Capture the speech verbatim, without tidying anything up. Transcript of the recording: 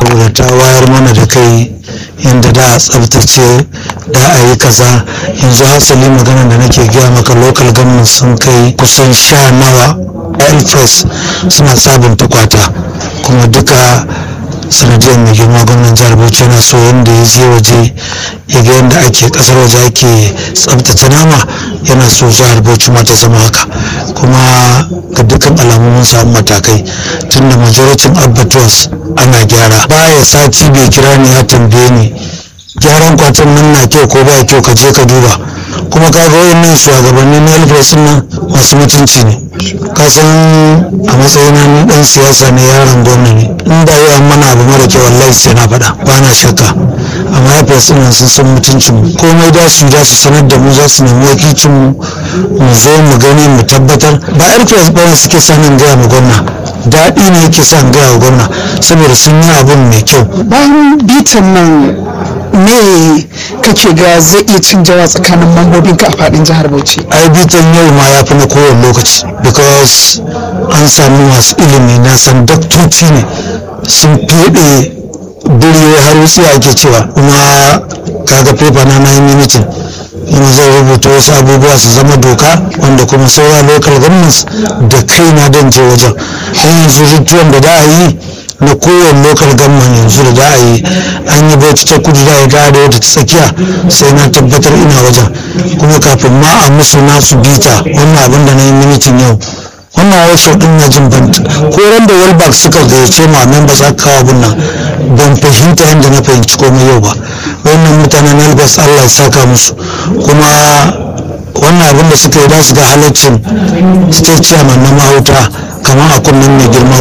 saboda ta wayar mana da kai yadda da a tsabtace da a yi kaza. Yanzu hasali magana da nake gaya maka local government sun kai kusan sha nawa elfres suna sabunta kwata, kuma duka sanadiyar mai girma gwamnan jihar Bauchi yana so yadda ya je waje ya ga yadda ake kasar waje ake tsabtace nama, yana so jihar Bauchi ma ta zama haka. Kuma ga dukkan alamu mun samu matakai tunda majoritin abattoirs ana gyara. Baya sati bai kira ni ya tambaye ni gyaran kwatan nan na kyau ko ba kyau, ka je ka duba. Kuma kaga wayannan shugabanni na elfres nan masu mutunci ne. Ka san a matsayina ni dan siyasa ne, yaron gwamna ne, in da yi mana abu mara kyau wallahi sai na faɗa, ba na shakka. Amma elfres nan sun san mutuncin mu, komai da su da su sanar da mu, za su nemi wakilcin mu mu zo mu gani mu tabbatar. Ba elfres ba suke sanin gaya mu gwamna, daɗi ne yake son gaya wa gwamna saboda sun yi abun mai kyau. Bayan bitan nan me kake ga zai iya canjawa tsakanin mambobinka a faɗin jihar Bauchi? Ai bitan yau ma ya fi na kowane lokaci, because an sami masu ilimi, na san daktoci ne sun fiɗe biri har wuce ake cewa. Kuma kaga paper na na yi minitin yana zai rubuta wasu abubuwa su zama doka, wanda kuma sauran local governments da kaina don je wajen. Don yanzu rituwan da da a yi na kowane local government yanzu da da a yi, an yi Bauchi ta kudu da ya ga da wata tsakiya, sai na tabbatar ina wajen. Kuma kafin ma a musu nasu bita wannan abin da na yi minitin yau, wannan workshop din na jin ban ko ran da World suka gayyace mu a members aka kawo abin nan, ban fahimta yadda na fahimci komai yau ba. Wannan mutanen Elbas Allah ya saka musu. Kuma wannan abin da suka yi da su ga halaccin state chairman na mahauta kamar a kunnen mai girma